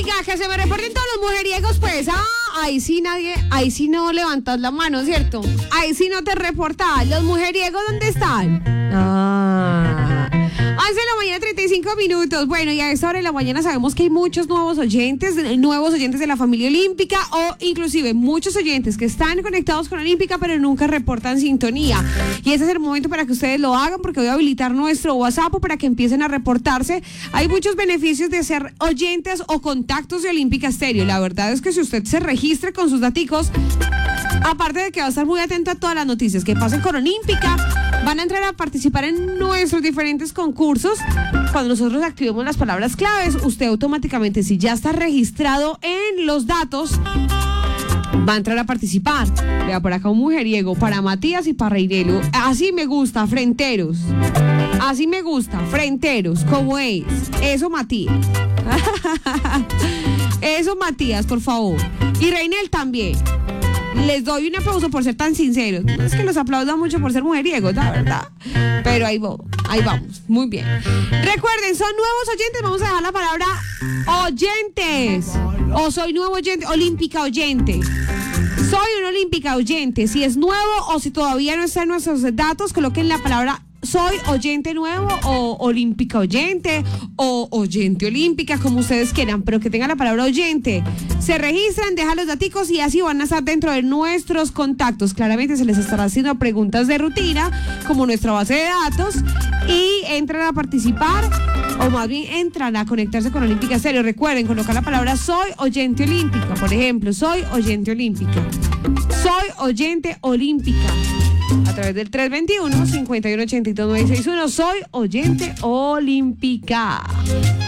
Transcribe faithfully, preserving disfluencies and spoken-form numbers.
Oiga, que se me reporten todos los mujeriegos, pues. Ah, ahí sí nadie, ahí sí no levantas la mano, ¿cierto? Ahí sí no te reportas. ¿Los mujeriegos dónde están? Ah. once de la mañana, treinta y cinco minutos. Bueno, y a esta hora de la mañana sabemos que hay muchos nuevos oyentes, nuevos oyentes de la familia olímpica, o inclusive muchos oyentes que están conectados con Olímpica, pero nunca reportan sintonía. Y ese es el momento para que ustedes lo hagan, porque voy a habilitar nuestro WhatsApp para que empiecen a reportarse. Hay muchos beneficios de ser oyentes o contactos de Olímpica Estéreo. La verdad es que si usted se registre con sus daticos, aparte de que va a estar muy atento a todas las noticias que pasen con Olímpica, van a entrar a participar en nuestros diferentes concursos. Cuando nosotros activemos las palabras claves, usted automáticamente, si ya está registrado en los datos, va a entrar a participar. Vea por acá un mujeriego para Matías y para Reirelo. Así me gusta, frenteros. Así me gusta, frenteros. ¿Cómo es? Eso, Matías. Eso, Matías, por favor. Y Reinel también. Les doy un aplauso por ser tan sinceros. No es que los aplaudan mucho por ser mujeriegos, la verdad. Pero ahí, va, ahí vamos. Muy bien. Recuerden, son nuevos oyentes. Vamos a dejar la palabra oyentes. O soy nuevo oyente, olímpica oyente. Soy un olímpica oyente. Si es nuevo o si todavía no está en nuestros datos, coloquen la palabra soy oyente nuevo o olímpica oyente o oyente olímpica, como ustedes quieran, pero que tenga la palabra oyente. Se registran, dejan los daticos y así van a estar dentro de nuestros contactos. Claramente se les estará haciendo preguntas de rutina, como nuestra base de datos, y entran a participar, o más bien entran a conectarse con Olímpica Estéreo. Recuerden colocar la palabra soy oyente olímpica. Por ejemplo, soy oyente olímpica. Soy oyente olímpica. A través del tres veintiuno, cincuenta y uno ochenta y dos, nueve sesenta y uno, soy oyente olímpica.